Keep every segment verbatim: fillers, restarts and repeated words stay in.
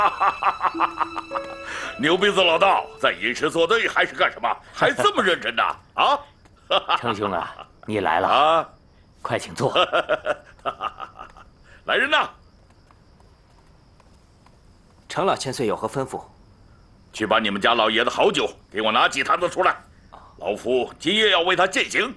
牛鼻子老道，在吟诗作对还是干什么？还这么认真呢？啊！ 程兄啊，你来了啊！ 快请坐。 来人呐！ 程老千岁有何吩咐？ 去把你们家老爷的好酒给我拿几坛子出来，老夫今夜要为他饯行。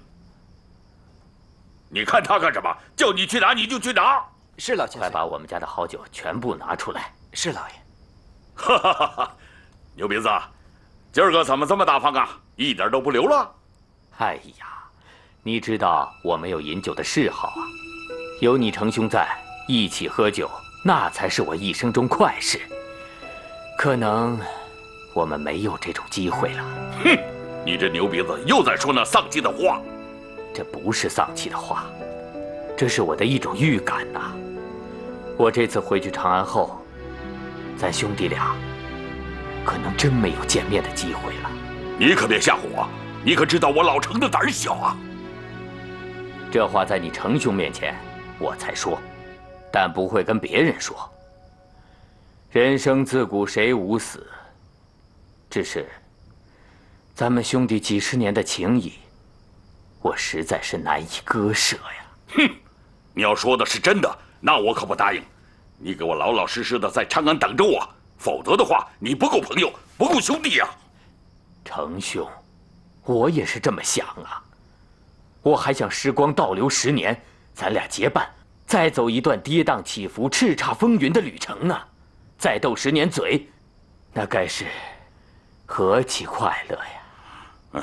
你看他干什么？叫你去拿你就去拿。 是老千岁。 快把我们家的好酒全部拿出来。 是老爷。 哈哈哈哈！牛鼻子，今儿个怎么这么大方啊？一点都不留了。 哎呀，你知道我没有饮酒的嗜好啊，有你程兄在，一起喝酒，那才是我一生中快事。可能我们没有这种机会了。 哼，你这牛鼻子又在说那丧气的话。 这不是丧气的话，这是我的一种预感呐。我这次回去长安后，咱兄弟俩可能真没有见面的机会了。 你可别吓唬我，你可知道我老程的胆小啊！ 这话在你程兄面前我才说，但不会跟别人说。人生自古谁无死，只是咱们兄弟几十年的情谊，我实在是难以割舍呀。 哼，你要说的是真的，那我可不答应。你给我老老实实的在长安等着我，否则的话，你不够朋友，不够兄弟呀。 程兄，我也是这么想啊。我还想时光倒流十年，咱俩结伴，再走一段跌宕起伏、叱咤风云的旅程呢。再斗十年嘴，那该是何其快乐呀！